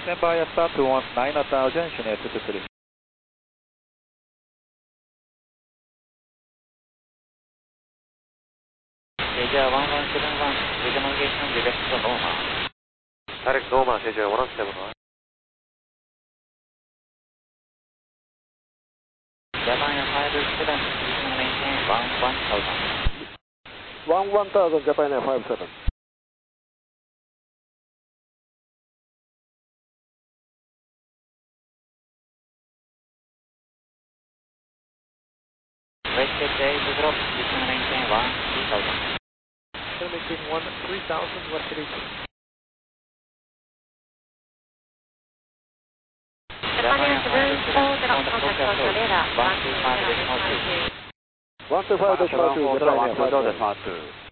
Standby at start 219,000, Chennai 223. Asia 1171, Asia navigation direct to Norma. Direct Norma, Asia 1171. Japan Air 57, please maintain 11,000. 11,000, Japan Air 57. Westjet to drop, please maintain 13,000. Maintain 13,000, what can it be? Japan Air 740, contact Hotel radar, 125.2. 125.2, Japan Air 57.